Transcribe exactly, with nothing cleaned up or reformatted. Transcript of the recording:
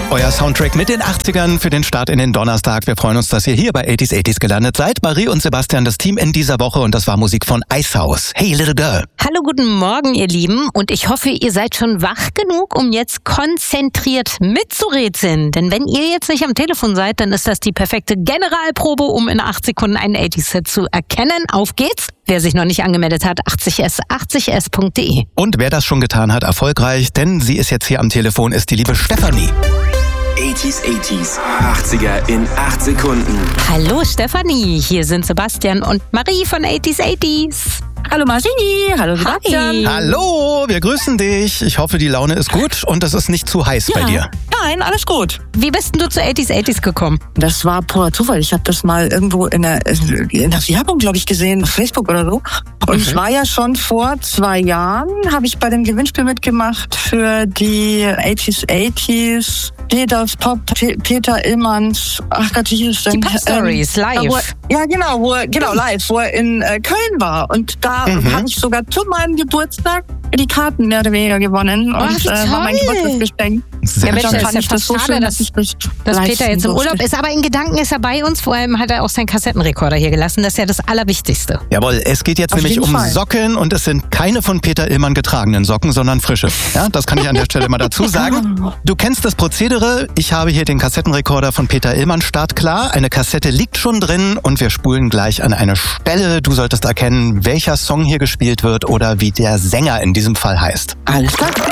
Euer Soundtrack mit den achtzigern für den Start in den Donnerstag. Wir freuen uns, dass ihr hier bei achtziger achtziger gelandet seid. Marie und Sebastian, das Team in dieser Woche, und das war Musik von Icehouse. Hey Little Girl. Hallo, guten Morgen, ihr Lieben. Und ich hoffe, ihr seid schon wach genug, um jetzt konzentriert mitzurätseln. Denn wenn ihr jetzt nicht am Telefon seid, dann ist das die perfekte Generalprobe, um in acht Sekunden einen achtziger-Hit zu erkennen. Auf geht's! Wer sich noch nicht angemeldet hat, achtzig s, achtzig s punkt de. Und wer das schon getan hat, erfolgreich, denn sie ist jetzt hier am Telefon, ist die liebe Stefanie. achtziger, achtziger, achtziger in acht Sekunden. Hallo Stefanie, hier sind Sebastian und Marie von achtziger, achtziger. Hallo Marini, hallo Sebastian. Hi. Hallo, wir grüßen dich. Ich hoffe, die Laune ist gut und es ist nicht zu heiß Ja. bei dir. Nein, alles gut. Wie bist denn du zu achtziger, achtziger gekommen? Das war purer Zufall. Ich habe das mal irgendwo in der, in der Werbung, glaube ich, gesehen, auf Facebook oder so. Und Mhm. ich war ja schon vor zwei Jahren, habe ich bei dem Gewinnspiel mitgemacht für die achtziger, achtziger, Peters Pop, P- Peter Illmanns, ach Gott, wie hieß Die denn? Pop Stories, Ähm, live. Wo er, ja, genau, wo er, genau, live, wo er in äh, Köln war. Und da Mhm. habe ich sogar zu meinem Geburtstag die Karten mehr oder weniger gewonnen. Ach, und wie äh, war mein toll. Geburtstagsgeschenk. Sehr Ja, Mensch, schön. das fand ist ich ja das so fast schön, schade, dass ich das Dass leisten Peter jetzt im durfte. Urlaub ist, aber in Gedanken ist er bei uns. Vor allem hat er auch seinen Kassettenrekorder hier gelassen. Das ist ja das Allerwichtigste. Jawohl, es geht jetzt Auf nämlich jeden um Fall. Socken und es sind keine von Peter Illmann getragenen Socken, sondern frische. Ja, das kann ich an der Stelle mal dazu sagen. Du kennst das Prozedere. Ich habe hier den Kassettenrekorder von Peter Illmann startklar. Eine Kassette liegt schon drin und wir spulen gleich an eine Stelle. Du solltest erkennen, welcher Song hier gespielt wird oder wie der Sänger in diesem Fall heißt. Alles klar.